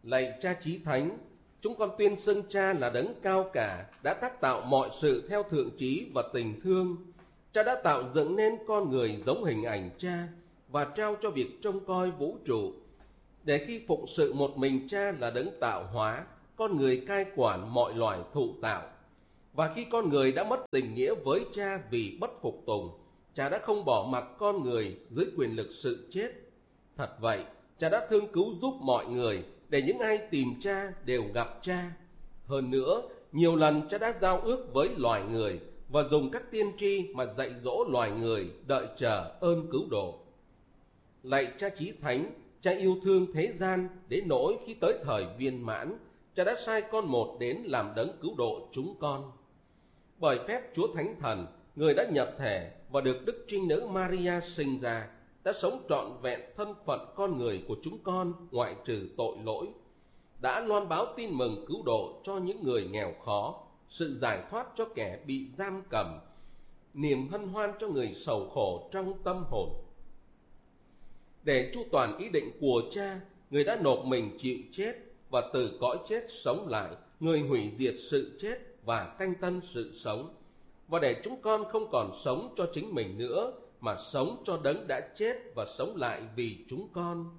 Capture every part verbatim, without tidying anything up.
Lạy Cha Chí Thánh, chúng con tuyên xưng Cha là đấng cao cả, đã tác tạo mọi sự theo thượng trí và tình thương. Cha đã tạo dựng nên con người giống hình ảnh Cha và trao cho việc trông coi vũ trụ, để khi phụng sự một mình Cha là đấng tạo hóa, con người cai quản mọi loài thụ tạo. Và khi con người đã mất tình nghĩa với Cha vì bất phục tùng, Cha đã không bỏ mặc con người dưới quyền lực sự chết. Thật vậy, Cha đã thương cứu giúp mọi người, để những ai tìm Cha đều gặp Cha. Hơn nữa, nhiều lần Cha đã giao ước với loài người và dùng các tiên tri mà dạy dỗ loài người đợi chờ ơn cứu độ. Lạy Cha Chí Thánh, Cha yêu thương thế gian đến nỗi khi tới thời viên mãn, Cha đã sai con một đến làm đấng cứu độ chúng con. Bởi phép Chúa Thánh Thần, người đã nhập thể và được Đức Trinh Nữ Maria sinh ra, đã sống trọn vẹn thân phận con người của chúng con ngoại trừ tội lỗi, đã loan báo tin mừng cứu độ cho những người nghèo khó, sự giải thoát cho kẻ bị giam cầm, niềm hân hoan cho người sầu khổ trong tâm hồn. Để chu toàn ý định của Cha, người đã nộp mình chịu chết, và từ cõi chết sống lại, người hủy diệt sự chết và canh tân sự sống. Và để chúng con không còn sống cho chính mình nữa, mà sống cho đấng đã chết và sống lại vì chúng con.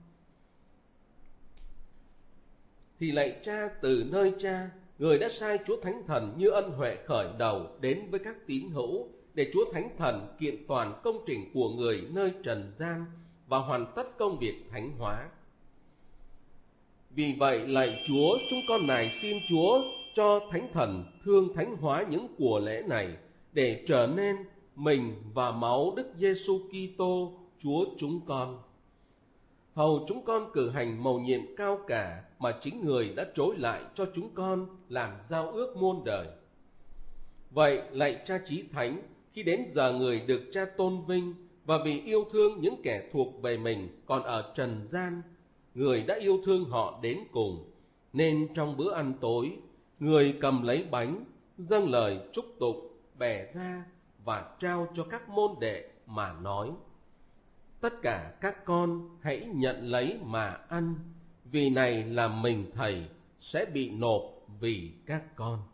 Thì lạy Cha, từ nơi Cha, người đã sai Chúa Thánh Thần như ân huệ khởi đầu đến với các tín hữu, để Chúa Thánh Thần kiện toàn công trình của người nơi trần gian và hoàn tất công việc thánh hóa. Vì vậy, lạy Chúa, chúng con nài xin Chúa cho Thánh Thần thương thánh hóa những của lễ này, để trở nên mình và máu Đức Giêsu Kitô Chúa chúng con. Hầu chúng con cử hành mầu nhiệm cao cả mà chính người đã trối lại cho chúng con làm giao ước muôn đời. Vậy lạy Cha Chí Thánh, khi đến giờ người được Cha tôn vinh, và vì yêu thương những kẻ thuộc về mình còn ở trần gian, người đã yêu thương họ đến cùng, nên trong bữa ăn tối, người cầm lấy bánh, dâng lời chúc tụng, bẻ ra và trao cho các môn đệ mà nói: tất cả các con hãy nhận lấy mà ăn, vì này là mình Thầy sẽ bị nộp vì các con.